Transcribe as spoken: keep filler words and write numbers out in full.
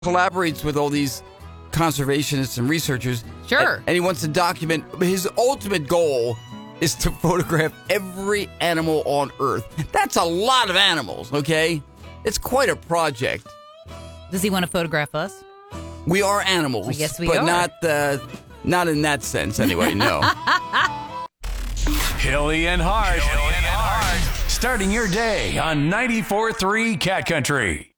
collaborates with all these conservationists and researchers. Sure. And, and he wants to document. His ultimate goal is to photograph every animal on Earth. That's a lot of animals, okay? It's quite a project. Does he want to photograph us? We are animals. I guess we but are. not uh, not in that sense, anyway, no. Hilly and Hard. Hilly and Hard. Starting your day on ninety-four point three Cat Country.